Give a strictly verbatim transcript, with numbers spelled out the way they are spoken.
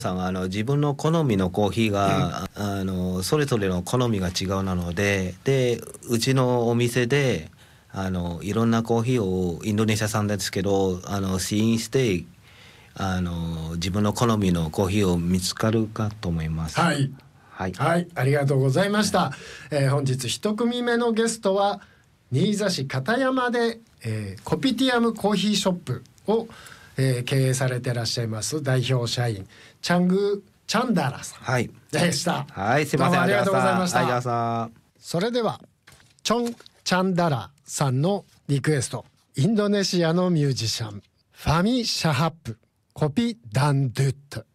さんあの自分の好みのコーヒーが、うん、あのそれぞれの好みが違うなので、でうちのお店であのいろんなコーヒーをインドネシア産ですけどあの試飲してあの自分の好みのコーヒーを見つかるかと思います。 はい、はい、はい、ありがとうございました。はい、えー、本日一組目のゲストは新座市片山で、えー、コピティアムコーヒーショップを、えー、経営されていらっしゃいます代表社員チャング・チャンダラさんでした。 はい、すいません、 ありがとうございました。 はい、 それではチョン・チャンダラさんのリクエスト、インドネシアのミュージシャンファミ・シャハップコピ・ダンドゥット。